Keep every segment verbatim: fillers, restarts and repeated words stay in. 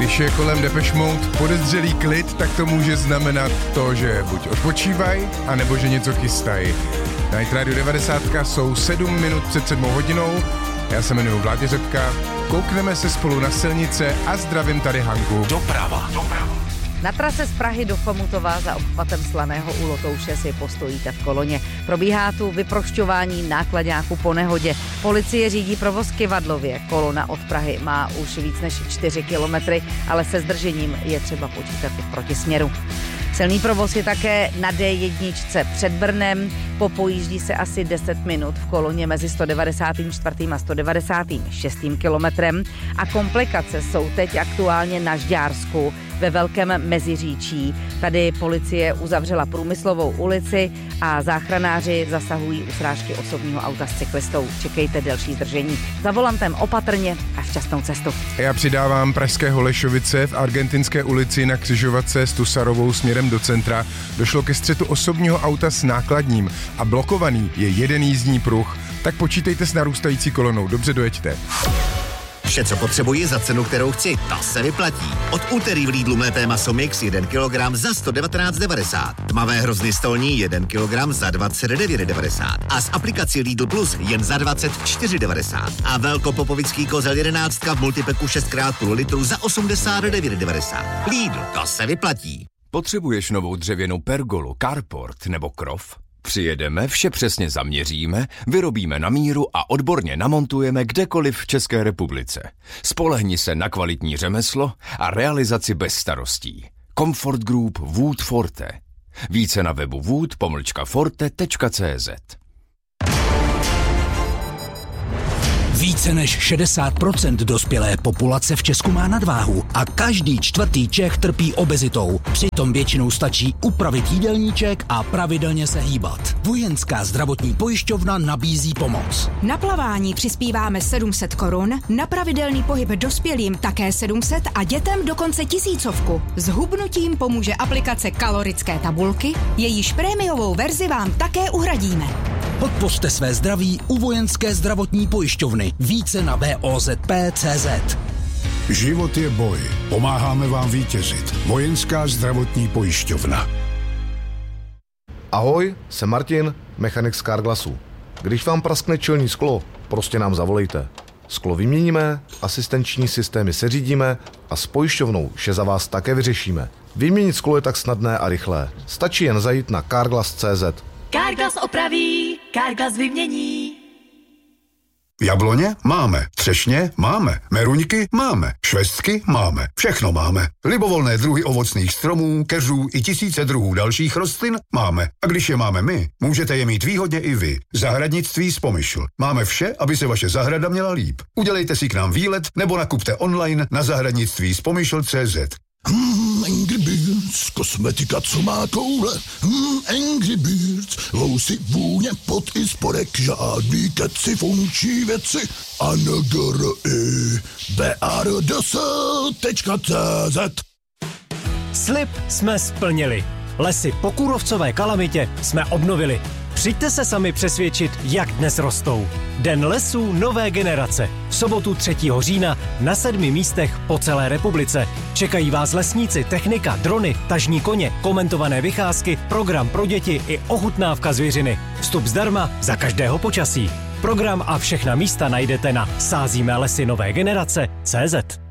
Když je kolem Depeche Mode podezřelý klid, tak to může znamenat to, že buď odpočívají, anebo že něco chystají. Na Hit Radio devadesát jsou sedm minut před sedmou hodinou. Já se jmenuji Vláďa Řepka. Koukneme se spolu na silnice a zdravím tady Hanku. Doprava. Doprava. Na trase z Prahy do Chomutova za obchvatem Slaného u Lotouše si postojíte v koloně. Probíhá tu vyprošťování náklaďáků po nehodě. Policie řídí provoz kyvadlově. Kolona od Prahy má už víc než čtyři kilometry, ale se zdržením je třeba počítat i v protisměru. Silný provoz je také na D jedna před Brnem. Popojíždí se asi deset minut v koloně mezi sto devadesát čtyři a sto devadesát šest kilometrem. A komplikace jsou teď aktuálně na Žďársku ve Velkém Meziříčí. Tady policie uzavřela Průmyslovou ulici a záchranáři zasahují u srážky osobního auta s cyklistou. Čekejte delší zdržení. Za volantem opatrně a šťastnou cestu. Já přidávám pražské Holešovice v Argentinské ulici na křižovatce s Tusarovou směrem do centra. Došlo ke střetu osobního auta s nákladním a blokovaný je jeden jízdní pruh. Tak počítejte s narůstající kolonou. Dobře dojeďte. Vše, co potřebuji za cenu, kterou chci, ta se vyplatí. Od úterý v Lidlu mlété maso mix jeden kilogram za sto devatenáct devadesát. Tmavé hrozny stolní jeden kilogram za dvacet devět devadesát. A z aplikací Lidl Plus jen za dvacet čtyři devadesát. A velkopopovický kozel jedenáct v multipeku šest krát půl litru za osmdesát devět devadesát. Lidl, to se vyplatí. Potřebuješ novou dřevěnou pergolu, carport nebo krov? Přijedeme, vše přesně zaměříme, vyrobíme na míru a odborně namontujeme kdekoliv v České republice. Spolehni se na kvalitní řemeslo a realizaci bez starostí. Comfort Group Wood Forte. Více na webu wood pomlčka forte tečka cé zet. Více než šedesát procent dospělé populace v Česku má nadváhu a každý čtvrtý Čech trpí obezitou. Přitom většinou stačí upravit jídelníček a pravidelně se hýbat. Vojenská zdravotní pojišťovna nabízí pomoc. Na plavání přispíváme sedm set korun, na pravidelný pohyb dospělým také sedm set a dětem dokonce tisícovku. S hubnutím pomůže aplikace kalorické tabulky, jejíž prémiovou verzi vám také uhradíme. Podpořte své zdraví u Vojenské zdravotní pojišťovny. Více na V O Z P tečka cé zet. Život je boj. Pomáháme vám vítězit. Vojenská zdravotní pojišťovna. Ahoj, jsem Martin, mechanik z Carglassu. Když vám praskne čelní sklo, prostě nám zavolejte. Sklo vyměníme, asistenční systémy seřídíme a s pojišťovnou vše za vás také vyřešíme. Vyměnit sklo je tak snadné a rychlé. Stačí jen zajít na carglass tečka cé zet. Carglass opraví, Carglass vymění. Jabloně? Máme. Třešně? Máme. Meruňky? Máme. Švestky? Máme. Všechno máme. Libovolné druhy ovocných stromů, keřů i tisíce druhů dalších rostlin? Máme. A když je máme my, můžete je mít výhodně i vy. Zahradnictví z Pomyšl. Máme vše, aby se vaše zahrada měla líp. Udělejte si k nám výlet nebo nakupte online na zahradnictví z pomyšl tečka cé zet. Hmm, Angry Birds, kosmetika, co má koule. Hmm, Angry Birds, housy, vůně, pot i spodek, žádný keci, funkční věci. A N G R I B R D S tečka cé zet. Slib jsme splnili. Lesy po kůrovcové kalamitě jsme obnovili. Přijďte se sami přesvědčit, jak dnes rostou. Den lesů nové generace. V sobotu třetího října na sedmi místech po celé republice. Čekají vás lesníci, technika, drony, tažní koně, komentované vycházky, program pro děti i ochutnávka zvěřiny. Vstup zdarma za každého počasí. Program a všechna místa najdete na sázíme lesy nové generace tečka cé zet.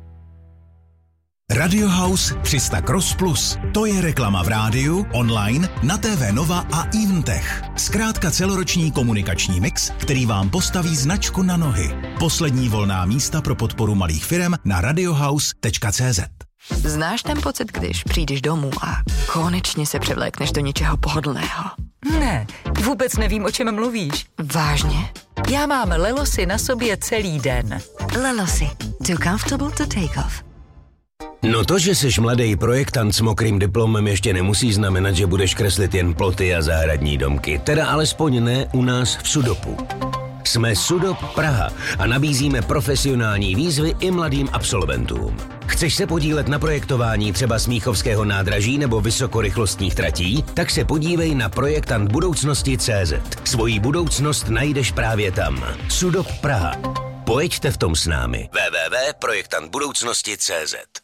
Radio House tři sta Cross Plus. To je reklama v rádiu, online, na T V Nova a Eventech. Zkrátka celoroční komunikační mix, který vám postaví značku na nohy. Poslední volná místa pro podporu malých firem na radiohouse tečka cé zet. Znáš ten pocit, když přijdeš domů a konečně se převlékneš do něčeho pohodlného? Ne, vůbec nevím, o čem mluvíš. Vážně? Já mám Lelosy na sobě celý den. Lelosy. Too comfortable to take off. No to, že jsi mladý projektant s mokrým diplomem, ještě nemusí znamenat, že budeš kreslit jen ploty a zahradní domky. Teda alespoň ne u nás v Sudopu. Jsme Sudop Praha a nabízíme profesionální výzvy i mladým absolventům. Chceš se podílet na projektování třeba Smíchovského nádraží nebo vysokorychlostních tratí? Tak se podívej na projektant budoucnosti tečka cé zet. Svoji budoucnost najdeš právě tam. Sudop Praha. Pojeďte v tom s námi. w w w tečka projektant budoucnosti tečka cé zet.